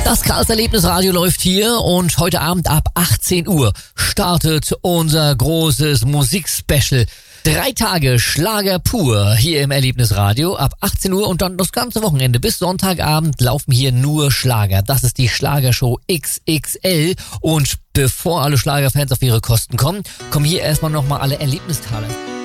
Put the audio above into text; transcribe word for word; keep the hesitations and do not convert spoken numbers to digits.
Das Karls Erlebnisradio läuft hier und heute Abend ab achtzehn Uhr startet unser großes Musikspecial. Drei Tage Schlager pur hier im Erlebnisradio ab achtzehn Uhr und dann das ganze Wochenende bis Sonntagabend laufen hier nur Schlager. Das ist die Schlagershow X X L und bevor alle Schlagerfans auf ihre Kosten kommen, kommen hier erstmal nochmal alle Erlebnistaler.